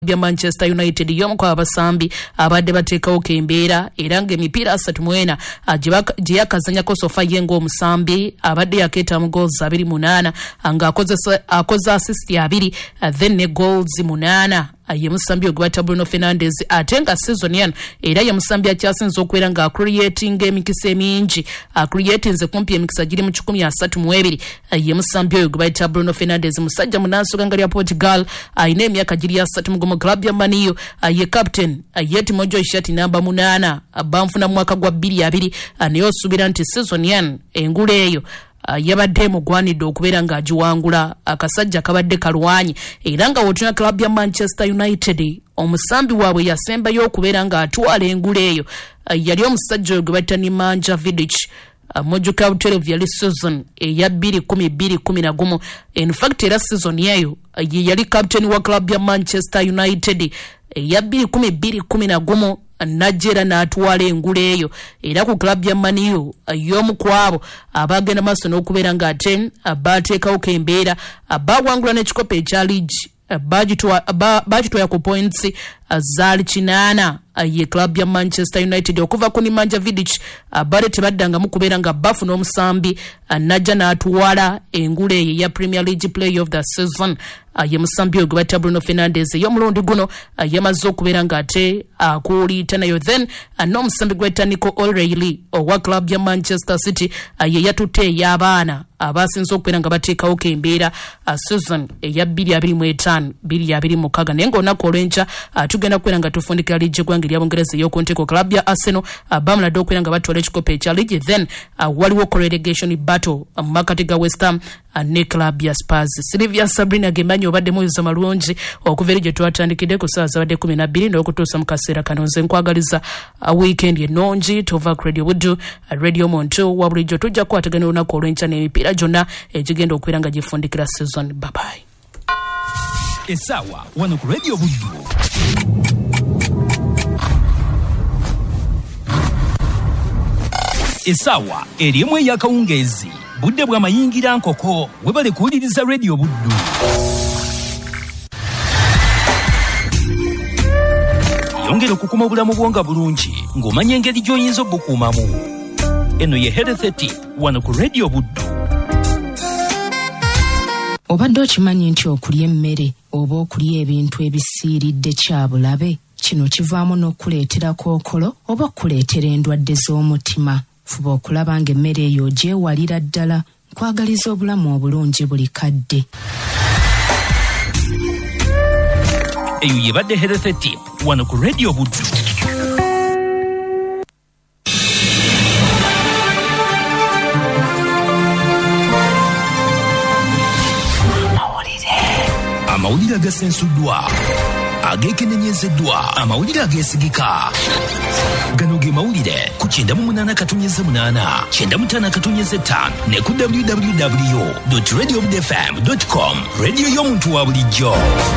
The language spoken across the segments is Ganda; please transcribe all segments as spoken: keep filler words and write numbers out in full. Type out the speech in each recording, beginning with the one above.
bya Manchester United yomu kwa abasambi abadde bateekawo kembeera era ng'emipiira asatu mu ena gye yakazanyako sofa yengo omusambi abadde yakeeta mu goals abiri munaana ng'akoze assist abiri then ne goals munaana ye musambi ogwata Bruno Fernandes ate nga season yan era ye musambi akyasinze okubeera nga creating emikisa emingi creatinze kumpi emikisa giri mu kikumi asatu mu ebiri ye musambi oyo gwata Bruno Fernandes musajja munansoga nga lya Portugal ayina emyaka giri asatu mu club ya Man U ye captain ye Timojo ishati namba munaana bamfuna mu mwaka gwa bbiri abiri naye osuubira nti season yan engula eyo Uh, yabadde mugwanidde okubeera nga agiwangula akasajja kabadde kalwanyi era nga wotuna club ya Manchester United omusambi waabwe yasembayo okubeera nga atwala engula eyo uh, yali omusajja oyo gwe bayita Nemanja Vidic uh, mojuka twelve yali season eya bbiri kumi bbiri kumi na gumu in fact era season yayo uh, yali captain wa club ya Manchester United eya bbiri kumi bbiri kumi na gumu najera n'atwala engula eyo era ku club ya Man U y'omu kwabo abagenda maaso n'okubeera nga ate bateekawo kembeera bawangula n'ekikopo ekya league bagitwala ku points zaali kinaana ye club ya Manchester United okuva ku Nemanja Vidic bale tebaddangamu kubeera nga bafuna omusambi najja n'atwala engula eyo ya Premier League Player of the Season ye musambi oyo gwe Bruno Fernandes y'omulundi guno yamaze okubeera nga ate akuliita nayo then n'omusambi gwe Nico O'Reilly owa club ya Manchester City ye yatutte ey'abaana abasinze okubeera nga bateekawo kembeera season eya bbiri abiri mu etaano bbiri abiri mu mukaaga naye ng'olunaku olw'enkya tugenda kubeera nga tufundikira liigi eggwanga ery'Abongereza ey'okunteko club ya Arsenal bamuladde okubeera nga batwala ekikopo ekya liigi then waliwo ko relegation battle mu makati ga West Ham ne club ya Spurs. Sylvia Sabrina gemanyi obadde muyiza malungi okuva eri gye twatandikidde ku ssaawa zabadde kumi na bbiri n'okutuusa mu kaseera kano nze nkwagaliza weekend ennungi tova ku Radio Buddu Radio Monto wa bulijjo tujja kukwatagana olunaku olw'enkya n'emipiira gyonna egigenda okubeera nga gifundikira season. Bye bye. Esawa wano ku Radio Buddu. Esawa erimu ey'akawungeezi budde bwa mayingira nkoko webale kuwuliriza Radio Buddu. Yongera okukuma obulamu bwonga bulungi ng'omanya engeri gy'oyinza obukuumamu. Eno ye Health Tip wano ku Radio Buddu. Obadde okimanyi nti okulya emmere oba okulya ebintu ebisiiridde kyabulabe kino kivaamu n'okuleetera kookolo oba okuleetera endwadde z'omutima. Fuba okulaba ng'emmere eyo gyewalira ddala nkwagaliza obulamu obulungi buli kadde. Eyo yebadde Health Tip wano ku Radio Buddu. Amawulire agasensuddwa agekenenyezeddwa amawulire ageesigika gano ge mawulire ku kyenda mu munaana katonnyeze munaana kyenda mu ttaano katonnyeze ttaano ne ku w w w dot radio buddu f m dot com rediyo y'omuntu wa bulijjo.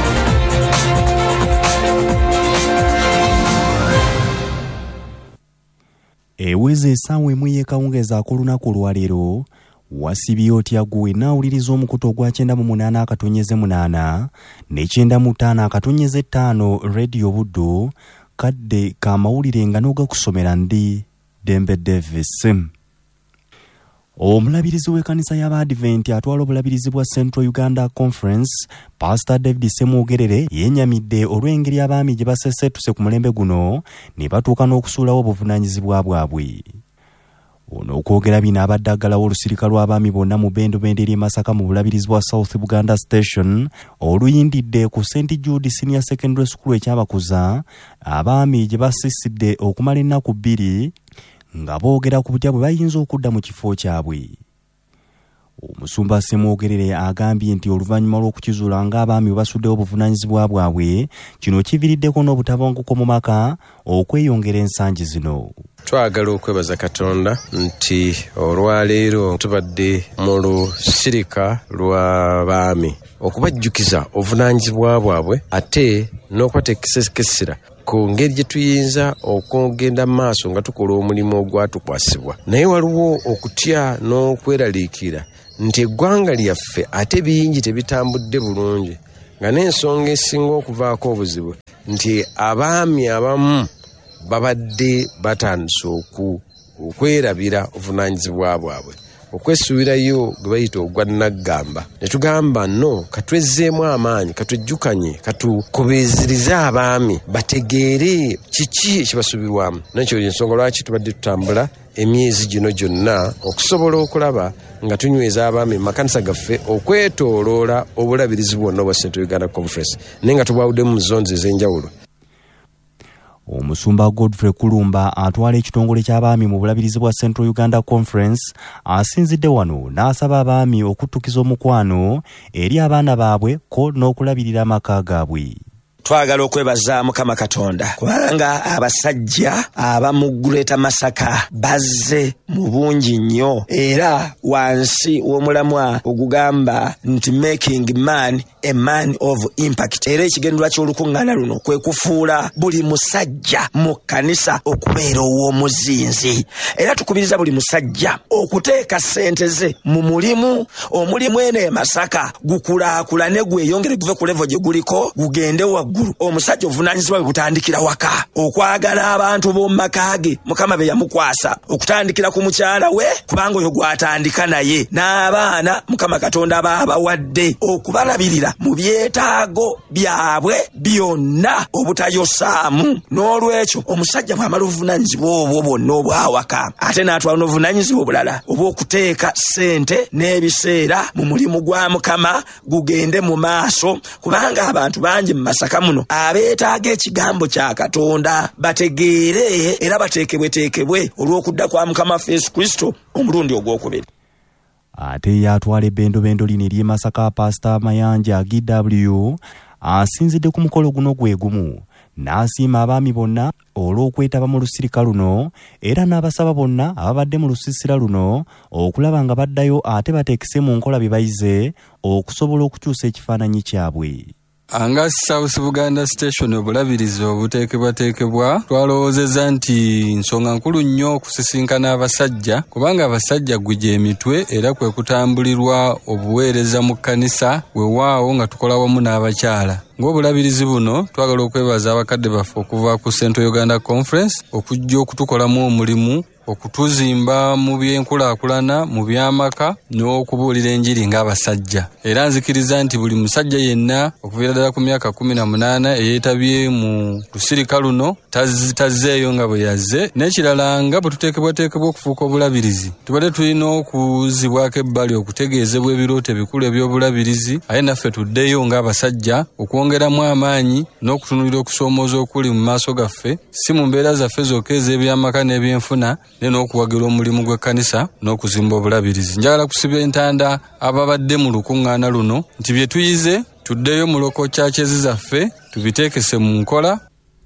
Eweze essaawa emu y'ekawungeezi ak'olunaku olwaleero wasibye otya gwe naawuliriza omukutu ogwa kyenda mu munaana akatonyeze munaana ne kyenda mu ttaano akatonyeze ttaano Radio Buddu kadde kamawulire nga n'ogakusomera ndi Dembe Davis. Omulabirizi w'ekkanisa y'Abadiventi atwala obulabirizi bwa Central Uganda Conference Pastor David Semwogerere yennyamidde olw'engeri abaami gye basesettuse ku mulembe guno ne batuuka n'okusuulawo obuvunaanyizibwa bwabwe. Ono okwogera bino abadde aggalawo olusirika lw'abaami bonna mu bendobendo eri Masaka mu bulabirizi bwa South Buganda Station oluyindidde ku Saint Jude Senior Secondary School ekyabakuza abaami gye basisidde okumala ennaku bbiri nga boogera ku butya bwe bayinza okudda mu kifo kyabwe. Omusumba Semwogerere agambye nti oluvannyuma lw'okukizuula ng'abaami bwe basuddewo obuvunaanyizibwa bwabwe kino kiviiriddeko n'obutabanguko mu maka okweyongera ensangi zino. Twagala okwebaza Katonda nti olwaleero tubadde mu lusirika lw'abaami okubajjukiza obuvunaanyizibwa bwabwe ate n'okweteekesera ku ngeri gye tuyinza okugenda maaso nga tukola omulimu ogwatukwasibwa. Naye waliwo okutya n'okweraliikira nti eggwanga lyaffe ate bingi tebitambudde bulungi nga n'ensonga esinga okuvaako obuzibu nti abaami abamu babadde batandise okwerabira obuvunaanyizibwa bwabwe okwesuubirayo gwe bayita ogwa naggamba ne tugamba no katwezzeemu amaanyi katwejjukanye katukobeezerize abaami bategeere kiki ekibasuubirwamu nakyo ensonga lwaki tubadde tutambula emyezi gino gyonna okusobola okulaba nga tunyweza abaami mu makanisa gaffe okwetooloola obulabirizi bwonna obwa Central Uganda Conference naye nga tubwawuddemu mu zones ez'enjawulo. Omusumba Godfrey Kulumba atwala ekitongole ky'abaami mu bulabirizi bwa Central Uganda Conference asinzidde wano n'asaba abaami okuttukiza omukwano eri abaana baabwe ko n'okulabirira amaka gaabwe. Twagala okwebaza Mukama Katonda kubanga abasajja abamu Greater Masaka bazze mu bungi nnyo era wansi w'omulamwa ogugamba nti making man a man of impact. Era ekigendwa ky'olukuŋŋaana luno kwe kufuula buli musajja mu kkanisa okubeera ow'omuzinzi era tukubiriza buli musajja okuteeka ssente ze mu mulimu omulimu eno e Masaka gukulaakulane gweyongere guve ku level gye guliko gugende waggulu. Omusajja obuvunaanyizibwa bwe butandikira waka okwagala abantu b'omu maka ge Mukama be yamukwasa okutandikira ku mukyala we kubanga oyo gwatandika naye n'abaana Mukama Katonda baabawadde okubalabirira mu byetaago byabwe byonna obutayosaamu. N'olwekyo omusajja bw'amala obuvunaanyizibwa obwo bwonna obwawaka ate n'atwala n'obuvunaanyizibwa obulala obw'okuteeka ssente n'ebiseera mu mulimu gwa Mukama gugende mu maaso kubanga abantu bangi mu Masaka muno abeetaaga ekigambo kya Katonda bategeere era bateekebweteekebwe olw'okudda kwa Mukama Yesu Kristo omulundi ogwokubiri. Ate yatwala ebbendobendo lino ery'e Masaka Pastor Mayanja G W asinzidde ku mukolo guno gwe gumu n'asiima abaami bonna olw'okwetaba mu lusirika luno era n'abasaba bonna ababadde mu lusisira luno okulaba nga baddayo ate bateekese mu nkola bye bayize okusobola okukyusa ekifaananyi kyabwe. Anga South Buganda Station obulabirizi obuteekebwateekebwa twalowoozezza nti nsonga nkulu nnyo okusisinkana abasajja kubanga abasajja gwe emitwe era kwe kutambulirwa obuweereza mu kkanisa weewaawo nga tukola wamu n'abakyala. Ng'obulabirizi buno twagala okwebaza abakadde baffe okuva ku Central Uganda Conference okujja okutukolamu omulimu okutuzimba mu byenkulaakulana mu byamaka n'okubuulira enjiri ng'abasajja. Era nzikiriza nti buli musajja yenna okuviira ddala ku myaka kumi na munaana eyeetabye mu lusirika luno tazzeeyo nga bwe yazze. N'ekirala nga bwe tuteekebwateekebwa okufuuka obulabirizi tubadde tulina okuzibwako ebbali okutegeezebwa ebirooto ebikulu eby'obulabirizi aye naffe tuddeyo ng'abasajja okwongeramu amaanyi n'okutunulira okusoomooza okuli mu maaso gaffe si mu mbeera zaffe zokka ez'ebyamaka n'ebyenfuna ne n'okuwagira omulimu gw'ekkanisa n'okuzimba obulabirizi. Njagala kusiba entanda ababadde mu lukuŋŋaana luno nti bye tuyize tuddeyo mu loko kyakezi zaffe tubiteekese mu nkola.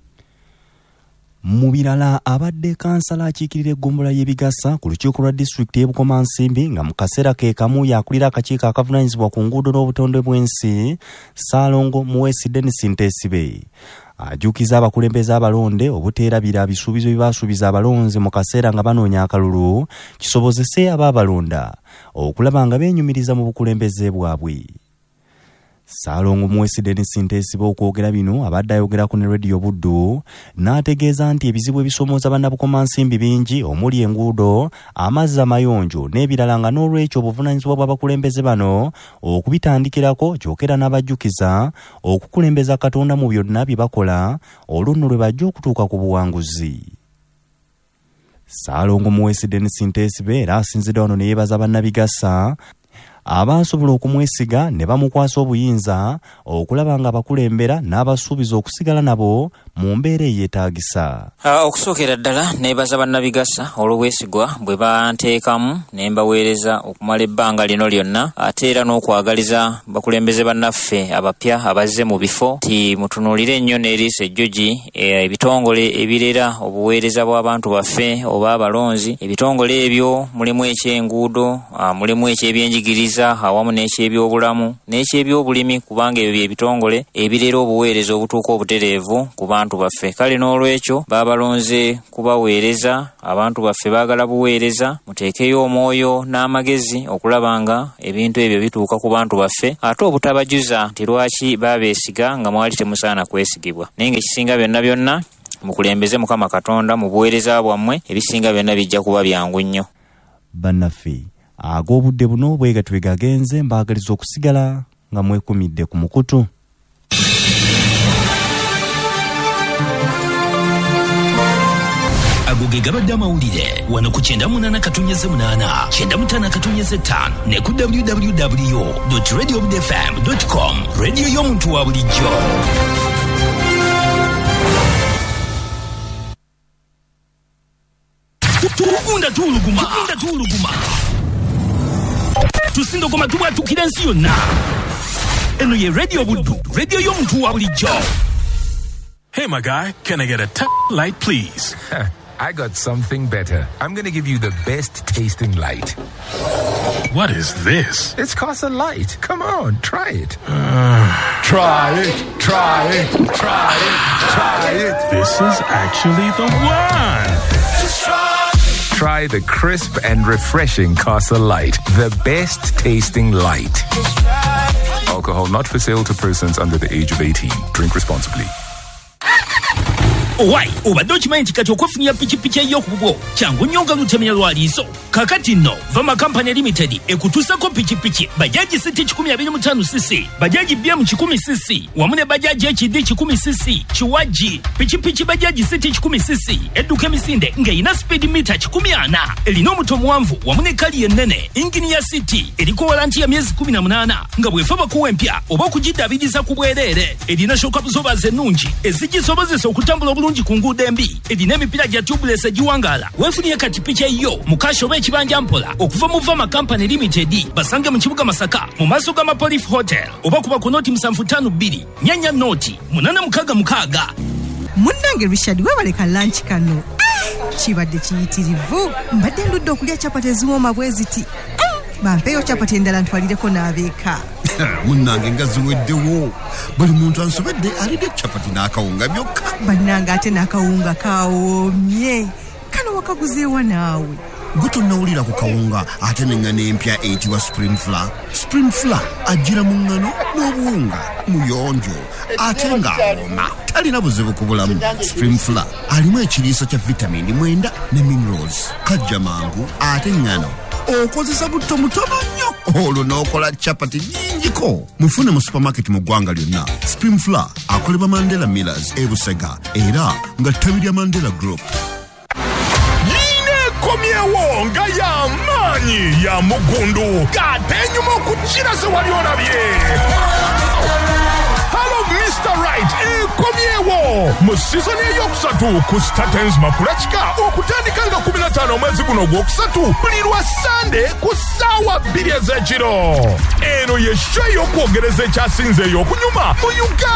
Mu birala abadde kansala akiikirira eggombolola y'ebigasa ku lukiiko lwa disitulikiti y'e Bukomansimbi nga mu kaseera ke kamu yakulira akakiiko akavunaanyizibwa ku nguudo n'obutonde bw'ensi Ssaalongo Muwesi Dennis Ntesibe ajjukiza abakulembeze abalonde obuteerabira bisuubizo bye baasuubiza abalonzi mu kaseera nga banoonya akalulu kisobozese abaabalonda okulaba nga beenyumiriza mu bukulembeze bwabwe. Ssaalongo Muwesi Dennis Ntesibe okwogera bino abadde ayogerako ne Radio Buddu n'ategeeza nti ebizibu ebisomooza bannabukomansimbi bingi omuli enguudo amazzi amayonjo n'ebirala nga n'olwekyo obuvunaanyizibwa bw'abakulembeze bano okubitandikirako kyokera n'abajjukiza okukulembeza Katonda mu byonna bye bakola olwo nno lwe bajja okutuuka ku buwanguzi. Ssaalongo Muwesi Dennis Ntesibe era asinzidde wano ne yeebaza bannabigasa abasobola okumwesiga ne bamukwasa obuyinza okulaba nga bakulembera n'abasuubiza okusigala nabo mu mbeera eyeetaagisa. Okusookera ddala neebaza bannabigasa olw'obwesigwa bwe banteekamu ne mbaweereza okumala ebbanga lino lyonna ate era n'okwagaliza bakulembeze bannaffe abapya abazze mu bifo nti mutunuulire ennyo n'eriiso ejjogi ebitongole ebirera obuweereza bw'abantu baffe oba abalonzi. Ebitongole ebyo mulimu eky'enguudo mulimu eky'ebyenjigiriza okuweereza awamu n'ekyebyobulamu n'ekyebyobulimi kubanga ebyo by'ebitongole ebirera obuweereza obutuuka obutereevu ku bantu baffe. Kale n'olwekyo baabalonze kubaweereza. Abantu baffe baagala buweereza, muteekeyo omwoyo n'amagezi okulaba nga ebintu ebyo bituuka ku bantu baffe, ate obutabajuza nti lwaki baabeesiga nga mwali temusaana kwesigibwa. Naye ng'ekisinga byonna byonna mukulembeze Mukama Katonda mu buweereza bwammwe, ebisinga byonna bijja kuba byangu nnyo. Bannaffe ag'obudde buno bwegatwega agenze mbaagaliza okusigala nga mwekumidde ku mukutu. Agoge gabadde amawulire wano ku kyenda munana katonnyeze munana kyenda mutaano katonnyeze ttaano ne ku w w w dot radio obud f m dot com, rediyo y'omuntu wa bulijjo. Tukunda tuuluguma, tukunda tuuluguma. Tusindogoma tubwatukira ensi yonna. Eno ye Radio Buddu, rediyo y'omuntu wa bulijjo. Hey, my guy, can I get a t- light, please? I got something better. I'm going to give you the best tasting light. What is this? It's Casa Light. Come on, try it. Uh, try it, try it, try it, try it. This is actually the one. Just try. Try the crisp and refreshing Casa Light, the best tasting light. Alcohol not for sale to persons under the age of eighteen. Drink responsibly. Owai, obadde okimanyi nti kati okwefunira pikipiki ey'okubwo kyangu nnyo nga lutemya lwaliiso. Kakati nno Vama Company Limited ekutuusako pikipiki bajaji City kikumi abiri mu ttaano cc, bajaji B M kikumi cc, wamu ne bajaji H D kikumi cc, Chiwaji, pikipiki bajaji City kikumi cc, edduka emisinde ng'erina speed meter kikumi ana, erina omuto muwanvu wamu ne kali ennene, ingini ya City eriko walanti ya myezi kumi na munaana nga bw'efa bakuwa empya oba okugiddaabiriza ku bwereere, erina shock absorbers ennungi ezigisobozesa okutambula obulungi ku nguudo embi, erina emipiira gya tubuless egiwangaala. Weefunire kati piki eyo mu kashi oba ekibanja mpola okuva mu Vama Company Limited, basange mu kibuga Masaka mu maaso ga Mapolif Hotel oba kuba ku nooti musanvu ttaano bbiri nyanya nooti munaana mukaaga mukaaga. Munnange Richard weebaleka lanchi kano kibadde kiyitirivu, mbadde ndudde okulya capati eziwooma bwe ziti. Bampeeyo capati endala ntwalireko n'abeeka. Munnange nga ziweddewo, buli muntu ansobedde alidde capati n'akawunga byokka. Bannange ate n'akawunga kawoomye, kano wakaguzeewa naawe? Gwe tonnawulira ku kawunga ate n'eŋŋano empya eyitibwa Spring Flour. Spring Flour ajjira mu ŋŋano n'obuwunga muyonjo ate ng'awoma, talina buzibu ku bulamu. Spring Flour alimu ekiriisa kya vitamini mwenda ne minerals, kajja mangu ate ŋŋano okozesa butto mutono nnyo olwo n'okola capati nnyingiko. Mufune mu supermarket mu ggwanga lyonna. Spring Flour akolebwa Mandela Millers e Busega era nga ttabi lya Mandela Group. Komyewo nga y'amaanyi ya mugundu gatenyuma okukira ze wali olabye. Hello Mister Right ekomyewo mu sizoni ey'okusatu ku Statens Makulachika okutandika nga kumi na ttaano omwezi guno ogwokusatu buli lwa Sande ku ssaawa bbiri ez'ekiro. Eno ye show y'okwogereza ekyasinzeeyo okunyuma mu Uganda.